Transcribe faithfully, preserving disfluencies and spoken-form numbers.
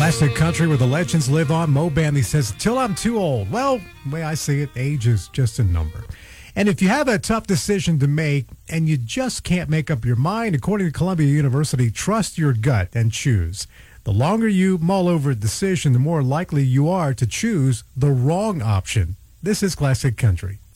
Classic country where the legends live on. Mo Banley says, till I'm too old. Well, the way I see it, age is just a number. And if you have a tough decision to make and you just can't make up your mind, according to Columbia University, trust your gut and choose. The longer you mull over a decision, the more likely you are to choose the wrong option. This is Classic Country.